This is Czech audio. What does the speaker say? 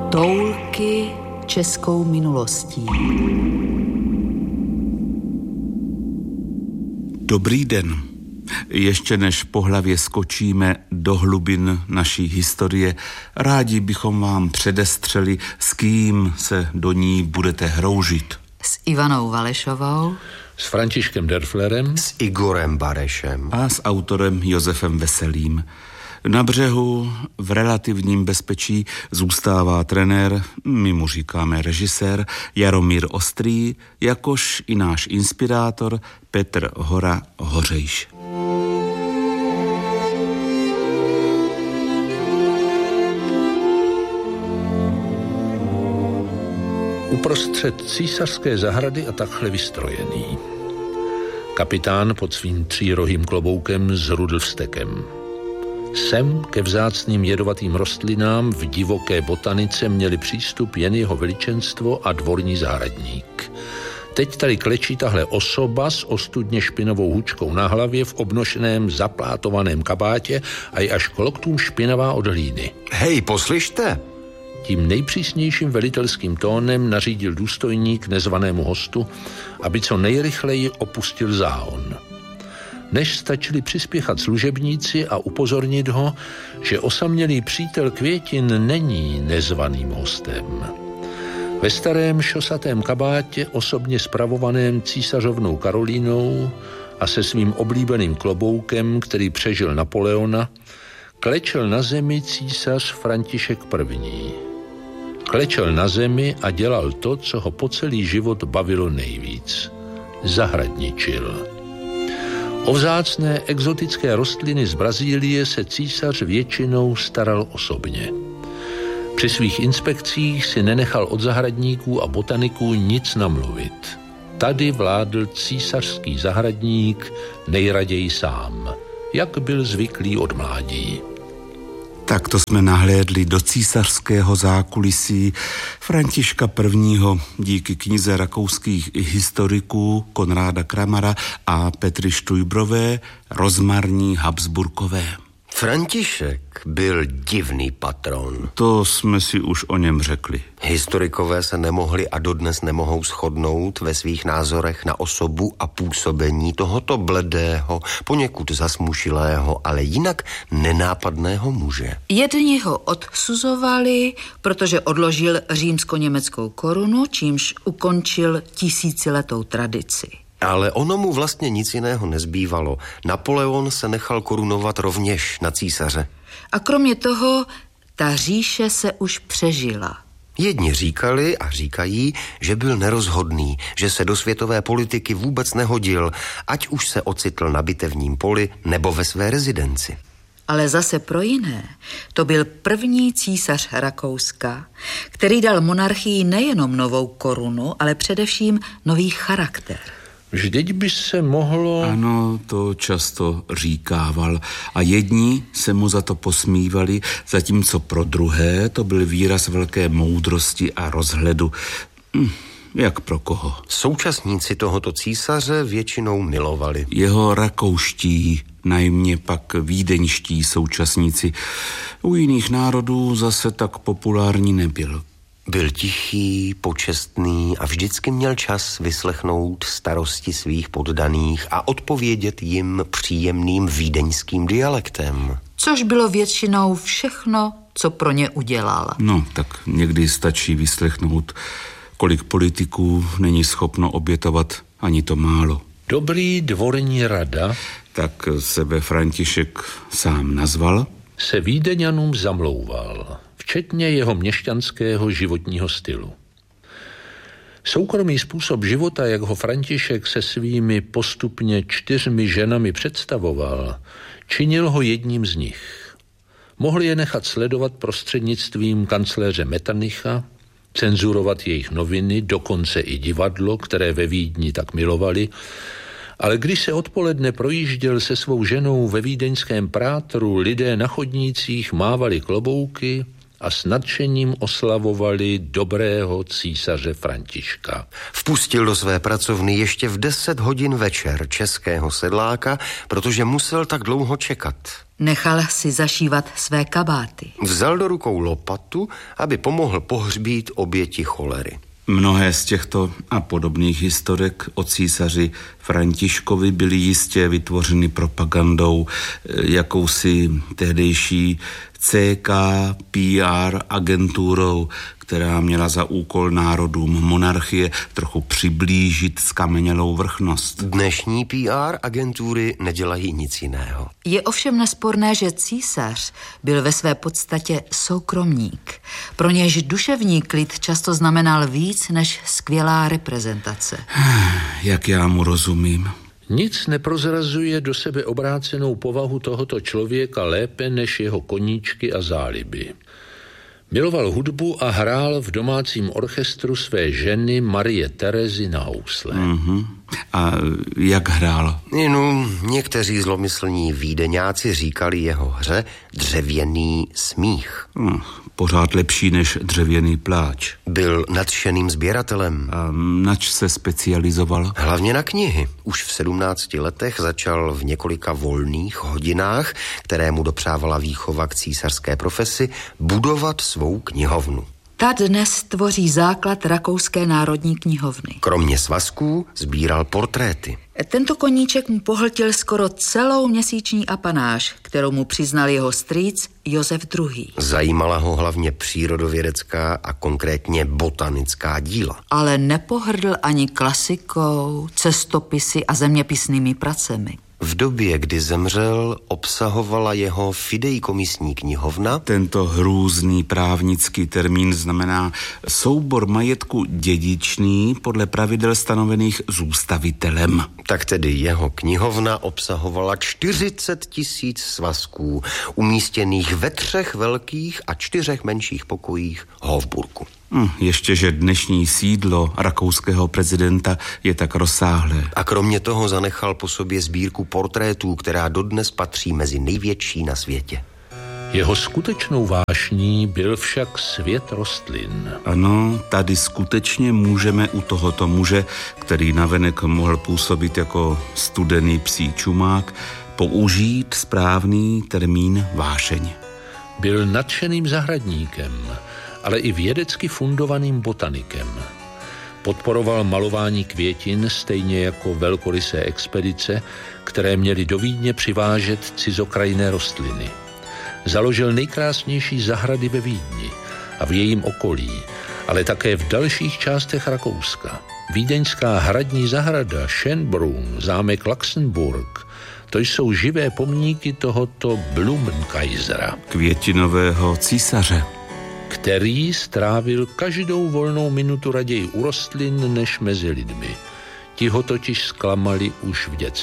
Toulky českou minulostí. Dobrý den. Ještě než po hlavě skočíme do hlubin naší historie, rádi bychom vám předestřeli, s kým se do ní budete hroužit. S Ivanou Valešovou, s Františkem Derflerem, s Igorem Barešem a s autorem Josefem Veselým. Na břehu v relativním bezpečí zůstává trenér, my mu říkáme režisér, Jaromír Ostrý, jakož i náš inspirátor Petr Hora Hořejš. Uprostřed císařské zahrady a takhle vystrojený. Kapitán pod svým třírohým kloboukem s rudlvstekem. Sem ke vzácným jedovatým rostlinám v divoké botanice měli přístup jen jeho veličenstvo a dvorní zahradník. Teď tady klečí tahle osoba s ostudně špinavou hučkou na hlavě v obnošeném zaplátovaném kabátě a je až k loktům špinavá od hlíny. Hej, poslyšte! Tím nejpřísnějším velitelským tónem nařídil důstojník nezvanému hostu, aby co nejrychleji opustil záhon. Než stačili přispěchat služebníci a upozornit ho, že osamělý přítel Květin není nezvaným hostem. Ve starém šosatém kabátě, osobně spravovaném císařovnou Karolínou a se svým oblíbeným kloboukem, který přežil Napoleona, klečel na zemi císař František I. Klečel na zemi a dělal to, co ho po celý život bavilo nejvíc. Zahradničil. O vzácné exotické rostliny z Brazílie se císař většinou staral osobně. Při svých inspekcích si nenechal od zahradníků a botaniků nic namluvit. Tady vládl císařský zahradník nejraději sám, jak byl zvyklý od mládí. Takto jsme nahlédli do císařského zákulisí Františka I. díky knize rakouských historiků Konráda Kramara a Petry Štujbrové Rozmarní Habsburkové. František byl divný patron. To jsme si už o něm řekli. Historikové se nemohli a dodnes nemohou shodnout ve svých názorech na osobu a působení tohoto bledého, poněkud zasmušilého, ale jinak nenápadného muže. Jedni ho odsuzovali, protože odložil římsko-německou korunu, čímž ukončil tisíciletou tradici. Ale ono mu vlastně nic jiného nezbývalo. Napoleon se nechal korunovat rovněž na císaře. A kromě toho, ta říše se už přežila. Jedni říkali a říkají, že byl nerozhodný, že se do světové politiky vůbec nehodil, ať už se ocitl na bitevním poli nebo ve své rezidenci. Ale zase pro jiné, to byl první císař Rakouska, který dal monarchii nejenom novou korunu, ale především nový charakter. Vždyť by se mohlo... Ano, to často říkával a jedni se mu za to posmívali, zatímco pro druhé to byl výraz velké moudrosti a rozhledu. Jak pro koho? Současníci tohoto císaře většinou milovali. Jeho rakouští, najmě pak vídeňští současníci. U jiných národů zase tak populární nebyl. Byl tichý, počestný a vždycky měl čas vyslechnout starosti svých poddaných a odpovědět jim příjemným vídeňským dialektem. Což bylo většinou všechno, co pro ně udělal. No, tak někdy stačí vyslechnout, kolik politiků není schopno obětovat ani to málo. Dobrý dvorní rada, tak sebe František sám nazval, se Vídeňanům zamlouval, včetně jeho měšťanského životního stylu. Soukromý způsob života, jak ho František se svými postupně 4 ženami představoval, činil ho jedním z nich. Mohli je nechat sledovat prostřednictvím kancléře Metternicha, cenzurovat jejich noviny, dokonce i divadlo, které ve Vídni tak milovali, ale když se odpoledne projížděl se svou ženou ve vídeňském prátru, lidé na chodnících mávali klobouky a s nadšením oslavovali dobrého císaře Františka. Vpustil do své pracovny ještě v 10 hodin večer českého sedláka, protože musel tak dlouho čekat. Nechal si zašívat své kabáty. Vzal do rukou lopatu, aby pomohl pohřbít oběti cholery. Mnohé z těchto a podobných historek o císaři Františkovi byly jistě vytvořeny propagandou jakousi tehdejší CK-PR agenturou, která měla za úkol národům monarchie trochu přiblížit skamenělou vrchnost. Dnešní PR agentury nedělají nic jiného. Je ovšem nesporné, že císař byl ve své podstatě soukromník. Pro něž duševní klid často znamenal víc než skvělá reprezentace. Jak já mu rozumím. Nic neprozrazuje do sebe obrácenou povahu tohoto člověka lépe než jeho koníčky a záliby. Miloval hudbu a hrál v domácím orchestru své ženy Marie Terezy na housle. A jak hrál? Někteří zlomyslní vídeňáci říkali jeho hře dřevěný smích. Pořád lepší než dřevěný pláč. Byl nadšeným sběratelem. A nač se specializoval? Hlavně na knihy. Už v 17 letech začal v několika volných hodinách, které mu dopřávala výchova k císařské profesi, budovat svou knihovnu. Ta dnes tvoří základ Rakouské národní knihovny. Kromě svazků sbíral portréty. Tento koníček mu pohltil skoro celou měsíční apanáž, kterou mu přiznal jeho strýc Josef II. Zajímala ho hlavně přírodovědecká a konkrétně botanická díla. Ale nepohrdl ani klasikou, cestopisy a zeměpisnými pracemi. V době, kdy zemřel, obsahovala jeho fideikommisní knihovna. Tento hrůzný právnický termín znamená soubor majetku dědičný podle pravidel stanovených zůstavitelem. Tak tedy jeho knihovna obsahovala 40 000 svazků, umístěných ve 3 velkých a 4 menších pokojích Hofburku. Ještě, že dnešní sídlo rakouského prezidenta je tak rozsáhlé. A kromě toho zanechal po sobě sbírku portrétů, která dodnes patří mezi největší na světě. Jeho skutečnou vášní byl však svět rostlin. Ano, tady skutečně můžeme u tohoto muže, který navenek mohl působit jako studený psí čumák, použít správný termín vášeň. Byl nadšeným zahradníkem, ale i vědecky fundovaným botanikem. Podporoval malování květin stejně jako velkorysé expedice, které měly do Vídně přivážet cizokrajné rostliny. Založil nejkrásnější zahrady ve Vídni a v jejím okolí, ale také v dalších částech Rakouska. Vídeňská hradní zahrada, Schönbrunn, zámek Laxenburg, to jsou živé pomníky tohoto Blumenkaisera. Květinového císaře. Který strávil každou volnou minutu raději u rostlin než mezi lidmi. Ti ho totiž zklamali už v dětství.